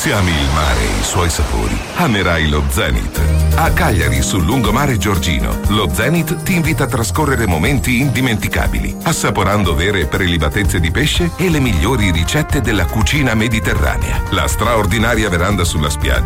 Se ami il mare e i suoi sapori, amerai lo Zenith. A Cagliari, sul lungomare Giorgino, lo Zenith ti invita a trascorrere momenti indimenticabili, assaporando vere prelibatezze di pesce e le migliori ricette della cucina mediterranea. La straordinaria veranda sulla spiaggia